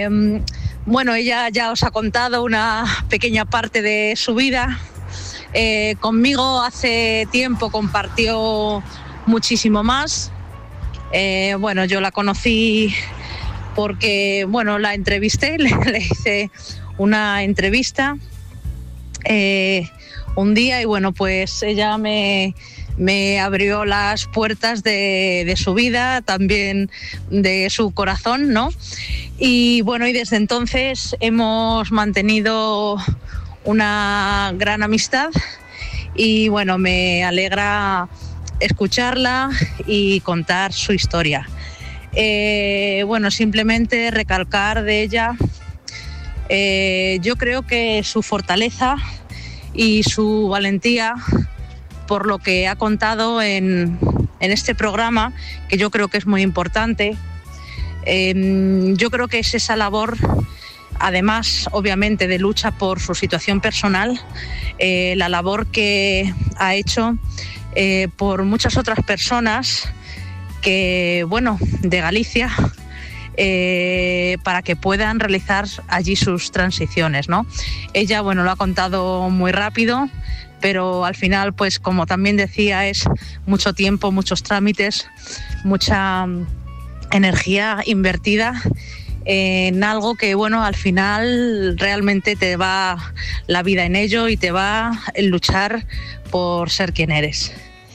Bueno, ella ya os ha contado una pequeña parte de su vida. Conmigo hace tiempo compartió muchísimo más. Bueno, yo la conocí porque, bueno, la entrevisté, le hice una entrevista un día y, bueno, pues ella me abrió las puertas de su vida, también de su corazón, ¿no? Y bueno, y desde entonces hemos mantenido una gran amistad y bueno, me alegra escucharla y contar su historia. Bueno, simplemente recalcar de ella, yo creo que su fortaleza y su valentía, por lo que ha contado en este programa, que yo creo que es muy importante. Yo creo que es esa labor, además obviamente de lucha por su situación personal, la labor que ha hecho por muchas otras personas que, bueno, de Galicia, para que puedan realizar allí sus transiciones, ¿no? Ella, bueno, lo ha contado muy rápido, pero al final, pues como también decía, es mucho tiempo, muchos trámites, mucha energía invertida en algo que, bueno, al final realmente te va la vida en ello y te va a luchar por ser quien eres.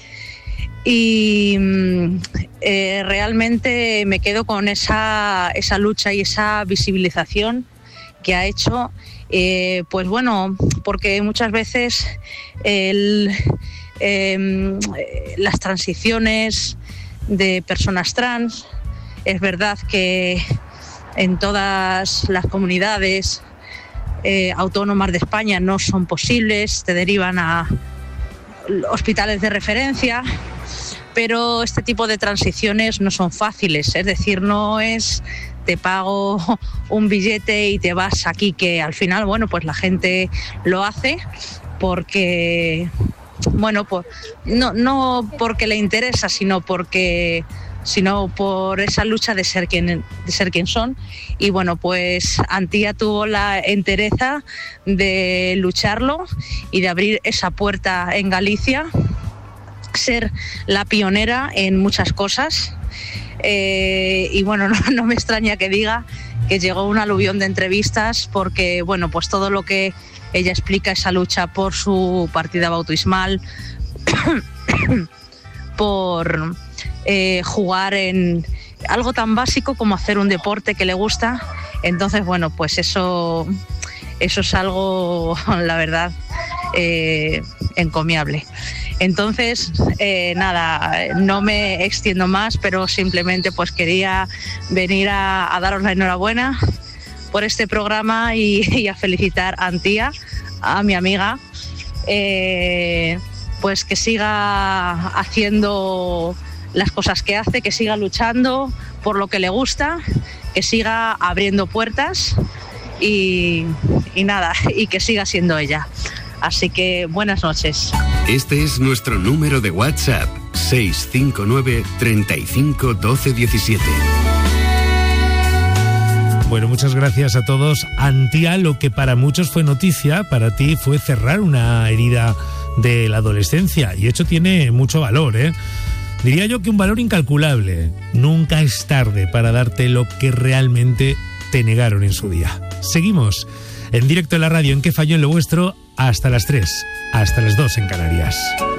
Y realmente me quedo con esa lucha y esa visibilización que ha hecho, pues bueno, porque muchas veces las transiciones de personas trans, es verdad que en todas las comunidades autónomas de España no son posibles, te derivan a hospitales de referencia, pero este tipo de transiciones no son fáciles, es decir, no es te pago un billete y te vas aquí, que al final, bueno, pues la gente lo hace porque, bueno, pues no porque le interesa, sino por esa lucha de ser quien son. Y bueno, pues Antía tuvo la entereza de lucharlo y de abrir esa puerta en Galicia, ser la pionera en muchas cosas. Y bueno, no me extraña que diga que llegó un aluvión de entrevistas porque, bueno, pues todo lo que ella explica, esa lucha por su partida bautismal, por jugar en algo tan básico como hacer un deporte que le gusta. Entonces, bueno, pues eso es algo, la verdad, encomiable. Entonces, nada, no me extiendo más, pero simplemente pues quería venir a daros la enhorabuena por este programa y a felicitar a Antía, a mi amiga, pues que siga haciendo las cosas que hace, que siga luchando por lo que le gusta, que siga abriendo puertas y nada, y que siga siendo ella. Así que buenas noches. Este es nuestro número de WhatsApp, 659 35 12 17. Bueno, muchas gracias a todos. Antía, lo que para muchos fue noticia, para ti fue cerrar una herida de la adolescencia, y eso tiene mucho valor, ¿eh? Diría yo que un valor incalculable. Nunca es tarde para darte lo que realmente te negaron en su día. Seguimos en directo en la radio en ¿Qué falló en lo vuestro? Hasta las 3, hasta las 2 en Canarias.